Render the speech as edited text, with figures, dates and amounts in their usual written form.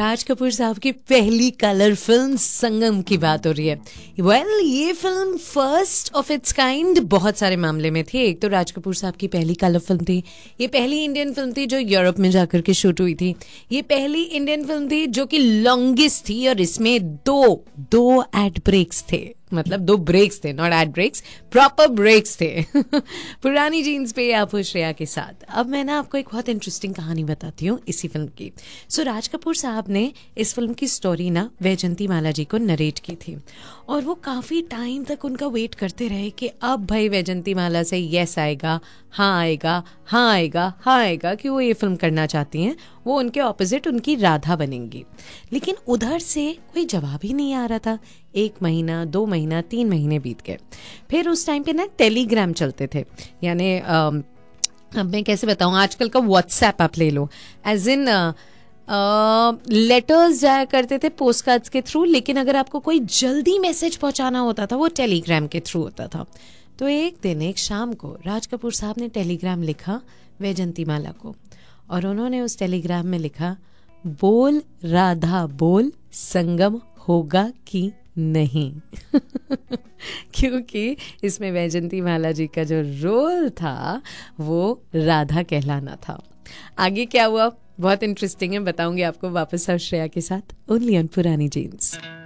राज कपूर साहब की पहली कलर फिल्म संगम की बात हो रही है। ये film first of its kind बहुत सारे मामले में थी। एक तो राज कपूर साहब की पहली कलर फिल्म थी, ये पहली इंडियन फिल्म थी जो यूरोप में जाकर के शूट हुई थी, ये पहली इंडियन फिल्म थी जो कि लॉन्गेस्ट थी और इसमें दो एड ब्रेक्स थे, मतलब 2 ब्रेक्स थे, not add breaks, proper breaks थे। पुरानी जीन्स पे आप श्रेया के साथ। अब मैं ना आपको एक बहुत इंटरेस्टिंग कहानी बताती हूँ इसी फिल्म की। राज कपूर साहब ने इस फिल्म की स्टोरी ना वैजंती माला जी को नरेट की थी और वो काफ़ी टाइम तक उनका वेट करते रहे कि अब भाई वैजंती माला से यस आएगा, हाँ आएगा, हाँ आएगा, हाँ आएगा कि वो ये फिल्म करना चाहती हैं, वो उनके ऑपोजिट उनकी राधा बनेंगी। लेकिन उधर से कोई जवाब ही नहीं आ रहा था। 1 महीना, 2 महीना, 3 महीने बीत गए। फिर उस टाइम पे ना टेलीग्राम चलते थे, यानी अब मैं कैसे बताऊँ, आजकल का व्हाट्सएप आप ले लो, एज इन लेटर्स जाया करते थे पोस्ट कार्ड्स के थ्रू, लेकिन अगर आपको कोई जल्दी मैसेज पहुंचाना होता था वो टेलीग्राम के थ्रू होता था। तो एक दिन एक शाम को राज कपूर साहब ने टेलीग्राम लिखा वैजंती माला को और उन्होंने उस टेलीग्राम में लिखा, बोल राधा बोल, संगम होगा कि नहीं। क्योंकि इसमें वैजंती माला जी का जो रोल था वो राधा कहलाना था। आगे क्या हुआ बहुत इंटरेस्टिंग है, बताऊंगी आपको वापस श्रेया के साथ, ओनली ऑन पुरानी जीन्स।